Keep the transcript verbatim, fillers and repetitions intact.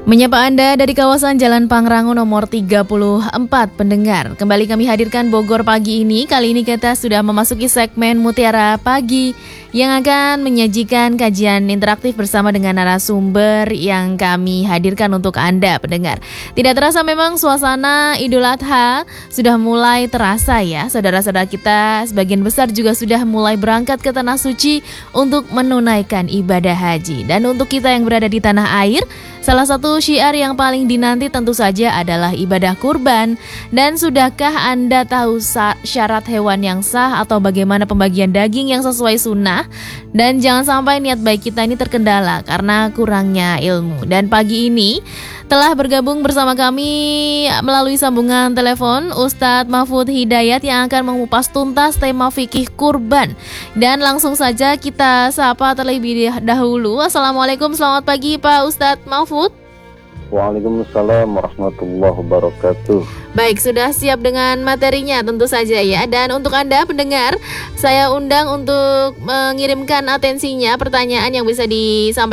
Menyapa Anda dari kawasan Jalan Pangrango nomor tiga puluh empat pendengar. Kembali kami hadirkan Bogor pagi ini. Kali ini kita sudah memasuki segmen Mutiara Pagi yang akan menyajikan kajian interaktif bersama dengan narasumber yang kami hadirkan untuk Anda pendengar. Tidak terasa memang suasana Idul Adha sudah mulai terasa ya. Saudara-saudara kita sebagian besar juga sudah mulai berangkat ke Tanah Suci untuk menunaikan ibadah haji. Dan untuk kita yang berada di tanah air, salah satu syiar yang paling dinanti tentu saja adalah ibadah kurban. Dan sudahkah Anda tahu syarat hewan yang sah atau bagaimana pembagian daging yang sesuai sunnah? Dan jangan sampai niat baik kita ini terkendala karena kurangnya ilmu. Dan pagi ini telah bergabung bersama kami melalui sambungan telepon Ustadz Mahfud Hidayat yang akan mengupas tuntas tema fikih kurban. Dan langsung saja kita sapa terlebih dahulu. Assalamualaikum, selamat pagi Pak Ustadz Mahfud. Waalaikumsalam warahmatullahi wabarakatuh. Baik, sudah siap dengan materinya tentu saja ya. Dan untuk Anda pendengar, saya undang untuk mengirimkan atensinya pertanyaan yang bisa disampaikan